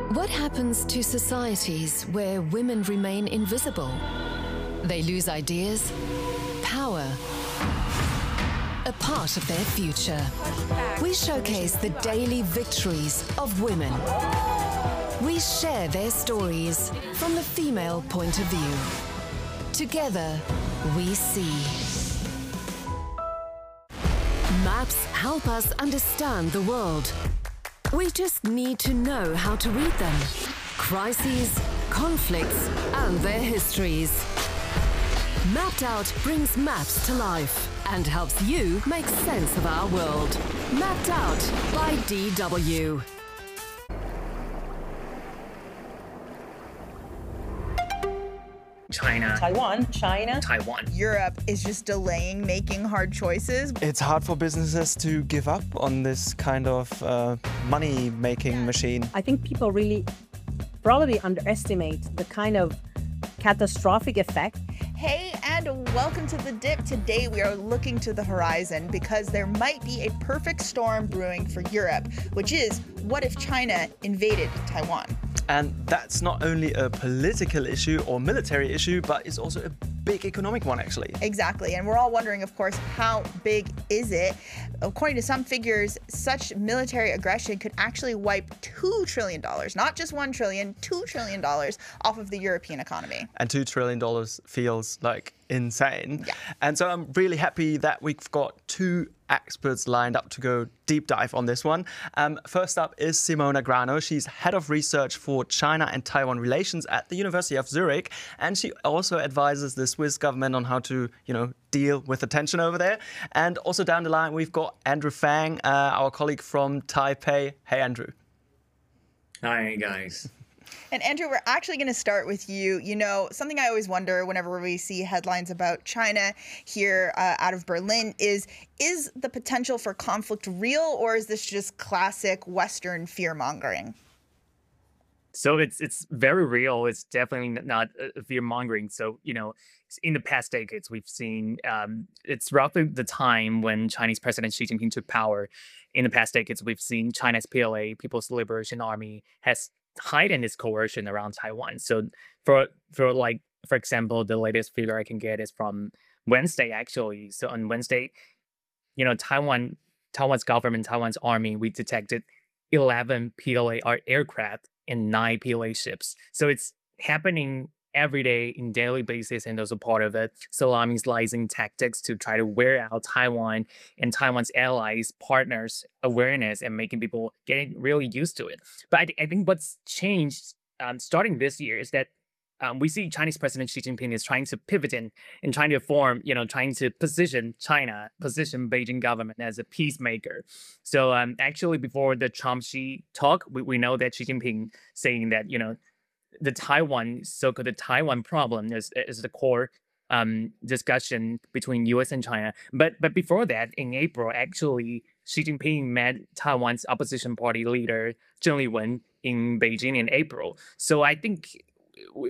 What happens to societies where women remain invisible? They lose ideas, power, a part of their future. We showcase the daily victories of women. We share their stories from the female point of view. Together, we see. Maps help us understand the world. We just need to know how to read them. Crises, conflicts, and their histories. Mapped Out brings maps to life and helps you make sense of our world. Mapped Out by DW. China, Taiwan. Europe is just delaying making hard choices. It's hard for businesses to give up on this kind of money-making machine. I think people really probably underestimate the kind of catastrophic effect. Hey, and welcome to The Dip. Today we are looking to the horizon because there might be a perfect storm brewing for Europe, which is, what if China invaded Taiwan? And that's not only a political issue or military issue, but it's also a big economic one, actually. Exactly, and we're all wondering, of course, how big is it? According to some figures, such military aggression could actually wipe $2 trillion, not just $1 trillion, $2 trillion off of the European economy. And $2 trillion feels like insane. Yeah. And so I'm really happy that we've got two experts lined up to go deep dive on this one. First up is Simona Grano. She's head of research for China and Taiwan relations at the University of Zurich. And she also advises the Swiss government on how to, deal with the tension over there. And also down the line, we've got Andrew Fang, our colleague from Taipei. Hey, Andrew. Hi, guys. And Andrew, we're actually going to start with you. Something I always wonder whenever we see headlines about China here out of Berlin is the potential for conflict real, or is this just classic Western fear-mongering? So it's very real. It's definitely not fear-mongering. So, in the past decades, we've seen it's roughly the time when Chinese President Xi Jinping took power. In the past decades, we've seen China's PLA, People's Liberation Army, has heightened its coercion around Taiwan. So for example, the latest figure I can get is from Wednesday, actually. So on Wednesday, Taiwan's government, Taiwan's army, we detected 11 PLA aircraft and 9 PLA ships. So it's happening every day in daily basis, and those are part of it. Salami slicing tactics to try to wear out Taiwan and Taiwan's allies, partners awareness and making people getting really used to it. But I think what's changed starting this year is that we see Chinese President Xi Jinping is trying to pivot in and trying to form, trying to position Beijing government as a peacemaker. So actually, before the Trump-Xi talk, we know that Xi Jinping saying that, the so-called Taiwan problem is the core discussion between U.S. and China. But before that, in April, actually, Xi Jinping met Taiwan's opposition party leader, Zheng Liwen, in Beijing in April. So I think